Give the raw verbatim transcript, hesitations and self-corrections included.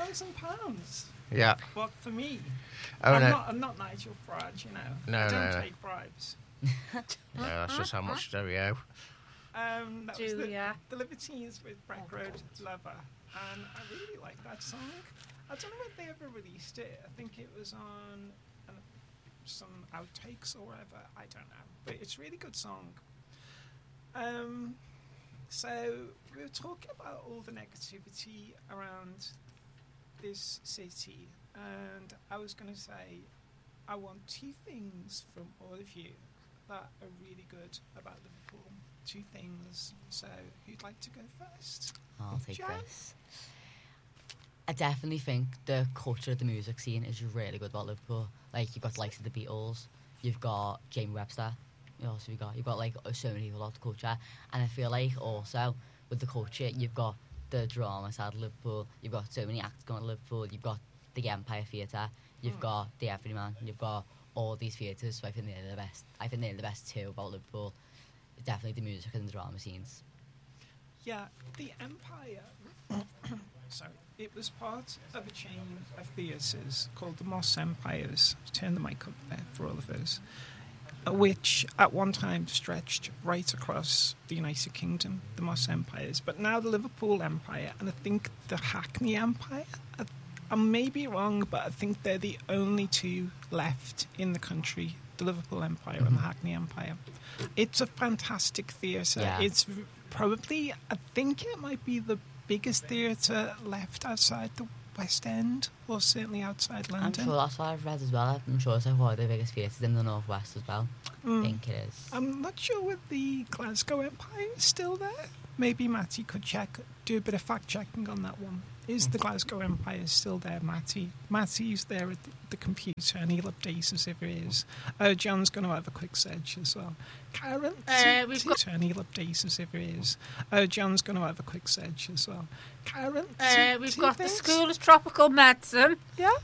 thousand pounds. Yeah. But for me, Oh, I'm, no. not, I'm not Nigel Farage, you know. No, I don't no, no. take bribes. No, that's just how much do we owe. Um, that was the, Julia. the Libertines with Breck Road Lover, and I really like that song. I don't know if they ever released it. I think it was on an, some outtakes or whatever. I don't know, but it's a really good song. Um, so we were talking about all the negativity around this city, and I was going to say I want two things from all of you that are really good about Liverpool. Two things. So, who'd like to go first? I'll take Jan? this. I definitely think the culture of the music scene is really good about Liverpool. Like, you've got the likes of the Beatles, you've got Jamie Webster, you also you've got, you've got like so many people about the culture. And I feel like also with the culture, you've got the drama side of Liverpool, you've got so many acts going to Liverpool, you've got the Empire Theatre, you've Mm. got the Everyman, you've got all these theatres, so I think they're the best. I think they're the best too about Liverpool. Definitely the music and the drama scenes. Yeah, the Empire. Sorry, it was part of a chain of theatres called the Moss Empires. Turn the mic up there for all of us. uh, Which at one time stretched right across the United Kingdom, the Moss Empires. But now the Liverpool Empire, and I think the Hackney Empire. I, I may be wrong, but I think they're the only two left in the country. The Liverpool Empire mm-hmm. and the Hackney Empire. It's a fantastic theatre. Yeah. It's v- probably, I think it might be the biggest theatre left outside the West End, or certainly outside London. I'm sure that's what I've read as well. I'm sure it's like one of the biggest theatres in the North West as well. Mm. I think it is. I'm not sure whether the Glasgow Empire is still there. Maybe Matty could check, do a bit of fact checking on that one. Is the Glasgow Empire still there, Matty? Matty's there at the, the computer and he'll update us if it is. Oh, John's going to have a quick search as well. Karen? Uh, we've got- and he'll update us if it is. Oh, John's going to have a quick search as well. Karen? Uh, two- we've two got the things? School of Tropical Medicine. Yeah?